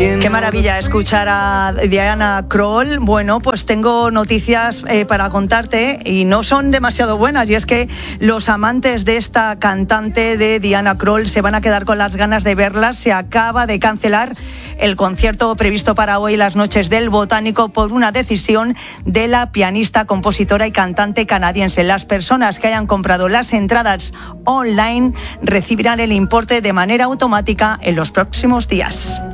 Qué maravilla escuchar a Diana Krall. Bueno, pues tengo noticias para contarte y no son demasiado buenas, y es que los amantes de esta cantante de Diana Krall se van a quedar con las ganas de verla. Se acaba de cancelar el concierto previsto para hoy, las Noches del Botánico, por una decisión de la pianista, compositora y cantante canadiense. Las personas que hayan comprado las entradas online recibirán el importe de manera automática en los próximos días.